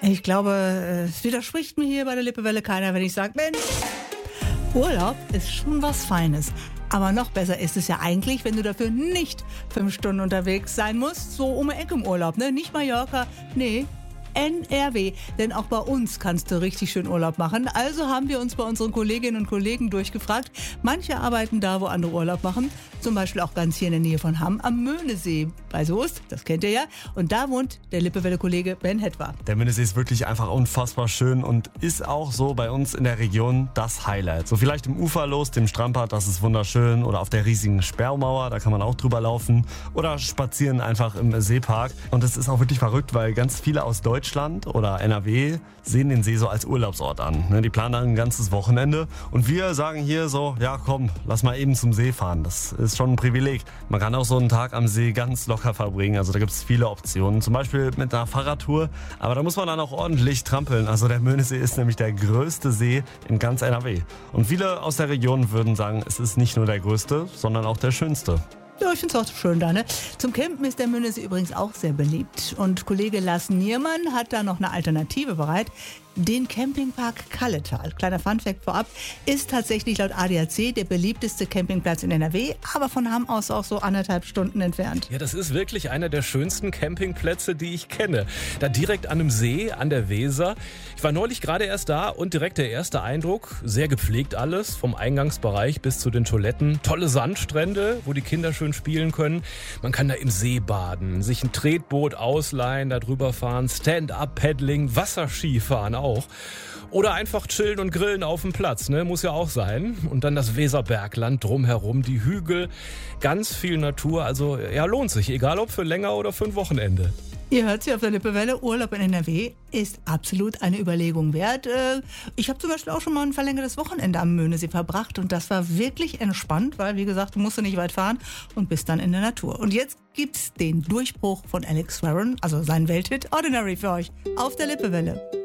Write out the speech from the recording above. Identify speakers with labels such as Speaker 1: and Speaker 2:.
Speaker 1: Ich glaube, es widerspricht mir hier bei der Lippewelle keiner, wenn ich sage, Mensch, Urlaub ist schon was Feines. Aber noch besser ist es ja eigentlich, wenn du dafür nicht 5 Stunden unterwegs sein musst, so um die Ecke im Urlaub, ne? Nicht Mallorca, nee, NRW. Denn auch bei uns kannst du richtig schön Urlaub machen. Also haben wir uns bei unseren Kolleginnen und Kollegen durchgefragt. Manche arbeiten da, wo andere Urlaub machen. Zum Beispiel auch ganz hier in der Nähe von Hamm am Möhnesee bei Soest. Das kennt ihr ja. Und da wohnt der Lippewelle-Kollege Ben Hetwa.
Speaker 2: Der Möhnesee ist wirklich einfach unfassbar schön und ist auch so bei uns in der Region das Highlight. So vielleicht im Uferlos, dem Strandbad, das ist wunderschön. Oder auf der riesigen Sperrmauer, da kann man auch drüber laufen. Oder spazieren einfach im Seepark. Und es ist auch wirklich verrückt, weil ganz viele aus Deutschland oder NRW sehen den See so als Urlaubsort an. Die planen dann ein ganzes Wochenende. Und wir sagen hier so, ja komm, lass mal eben zum See fahren. Das ist schon ein Privileg. Man kann auch so einen Tag am See ganz locker verbringen. Also da gibt es viele Optionen. Zum Beispiel mit einer Fahrradtour. Aber da muss man dann auch ordentlich trampeln. Also der Möhnesee ist nämlich der größte See in ganz NRW. Und viele aus der Region würden sagen, es ist nicht nur der größte, sondern auch der schönste.
Speaker 1: Ja, ich finde es auch schön da, ne? Zum Campen ist der Möhnesee übrigens auch sehr beliebt. Und Kollege Lars Niermann hat da noch eine Alternative bereit. Den Campingpark Kalletal. Kleiner Funfact vorab, ist tatsächlich laut ADAC der beliebteste Campingplatz in NRW, aber von Hamm aus auch so 1,5 Stunden entfernt.
Speaker 3: Ja, das ist wirklich einer der schönsten Campingplätze, die ich kenne. Da direkt an einem See, an der Weser. Ich war neulich gerade erst da und direkt der erste Eindruck, sehr gepflegt alles, vom Eingangsbereich bis zu den Toiletten. Tolle Sandstrände, wo die Kinder schön spielen können. Man kann da im See baden, sich ein Tretboot ausleihen, da drüber fahren, Stand-up-Paddling, Wasserskifahren auch. Oder einfach chillen und grillen auf dem Platz, ne? Muss ja auch sein. Und dann das Weserbergland drumherum, die Hügel, ganz viel Natur. Also ja, lohnt sich, egal ob für länger oder für ein Wochenende.
Speaker 1: Ihr hört sie auf der Lippewelle, Urlaub in NRW ist absolut eine Überlegung wert. Ich habe zum Beispiel auch schon mal ein verlängertes Wochenende am Möhnesee verbracht und das war wirklich entspannt, weil wie gesagt, du musst nicht weit fahren und bist dann in der Natur. Und jetzt gibt's den Durchbruch von Alex Warren, also sein Welthit Ordinary für euch auf der Lippewelle.